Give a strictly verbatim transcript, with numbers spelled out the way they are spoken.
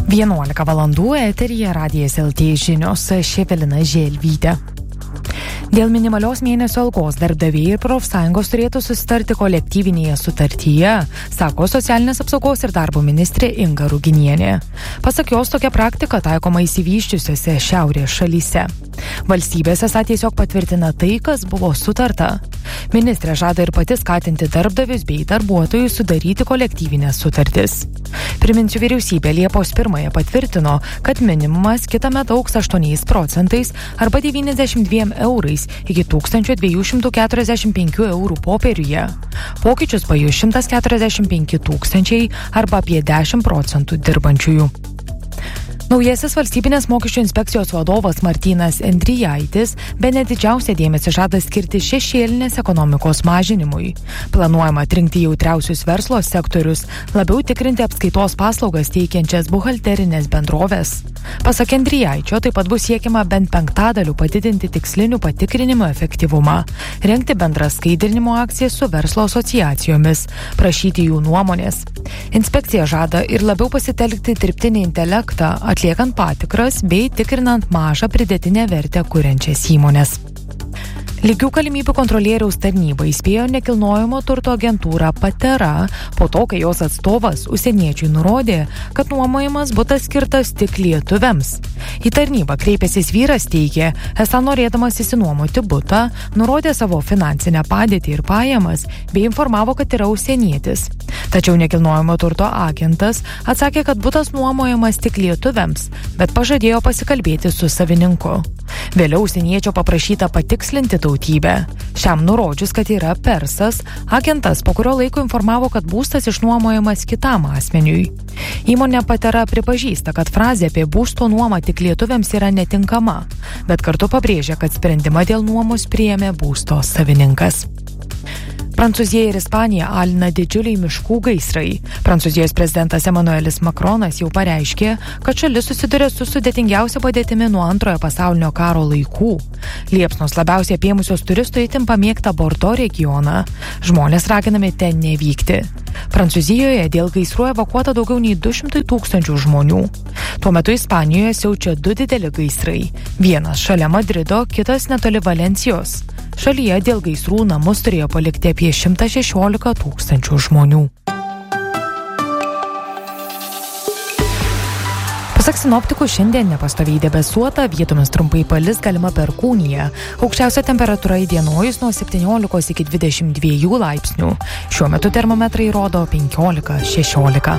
vienuolika valandų eteryje Radijas L T žinios, čia Evelina Želvytė. Dėl minimalios mėnesio algos darbdaviai ir profsąjungos turėtų susitarti kolektyvinėje sutartyje, sako socialinės apsaugos ir darbo ministrė Inga Ruginienė. Pasak jos, tokia praktika taikoma išsivysčiusiose šiaurės šalyse. Valstybės esą tiesiog patvirtina tai, kas buvo sutarta. Ministrė žada ir pati skatinti darbdavius bei darbuotojus sudaryti kolektyvinės sutartis. Priminsiu, vyriausybė Liepos pirmąją patvirtino, kad minimumas kitąmet augs aštuoniais procentais arba devyniasdešimt dviem eurais iki tūkstančio dviejų šimtų keturiasdešimt penkių eurų popieriuje. Pokyčius pajus šimtas keturiasdešimt penki tūkstančiai arba apie dešimt procentų dirbančiųjų. Naujasis valstybinės mokesčių inspekcijos vadovas Martynas Endrijaitis bene didžiausią dėmesį žada skirti šešėlinės ekonomikos mažinimui. Planuojama atrinkti jautriausius verslo sektorius, labiau tikrinti apskaitos paslaugas teikiančias buhalterinės bendrovės. Pasak Endrijaičio, taip pat bus siekiama bent penktadaliu padidinti tikslinių patikrinimų efektyvumą, rengti bendras skaidrinimo akcijas su verslo asociacijomis, prašyti jų nuomonės. Inspekcija žada ir labiau pasitelkti dirbtinį intelektą, atliekant patikras bei tikrinant mažą pridėtinę vertę kuriančias įmones. Lygių galimybių kontrolieriaus tarnyba įspėjo nekilnojamo turto agentūrą Patera po to, kai jos atstovas užsieniečiui nurodė, kad nuomojamas butas skirtas tik lietuviams. Į tarnybą kreipęsis vyras teigė, esą norėdamas išsinuomoti butą, nurodė savo finansinę padėtį ir pajamas bei informavo, kad yra užsienietis. Tačiau nekilnojamo turto agentas atsakė, kad butas nuomojamas tik lietuviams, bet pažadėjo pasikalbėti su savininku. Vėliau užsieniečio paprašyta patikslinti tautybę. Šiam nurodžius, kad yra persas, agentas po kurio laiko informavo, kad būstas išnuomojamas kitam asmeniui. Įmonė Patera pripažįsta, kad frazė apie būsto nuomą tik lietuviams yra netinkama, bet kartu pabrėžia, kad sprendimą dėl nuomos priėmė būsto savininkas. Prancūzija ir Ispanija alina didžiuliai miškų gaisrai. Prancūzijos prezidentas Emmanuelis Macronas jau pareiškė, kad šalis susiduria su sudėtingiausia padėtimi nuo antrojo pasaulinio karo laikų. Liepsnos labiausiai apėmusios turistų itin pamėgtą Bordo regioną. Žmonės raginami ten nevykti. Prancūzijoje dėl gaisrų evakuota daugiau nei du šimtai tūkstančių žmonių. Tuo metu Ispanijoje siaučia du dideli gaisrai. Vienas šalia Madrido, kitas netoli Valencijos. Šalyje dėl gaisrų namus turėjo palikti apie šimtas šešiolika tūkstančių žmonių. Pasak sinoptikų, šiandien nepastoviai debesuota, vietomis trumpai palis, galima perkūnija. Aukščiausia temperatūra įdienojus nuo septyniolikos iki dvidešimt dviejų laipsnių. Šiuo metu termometrai rodo penkiolika šešiolika.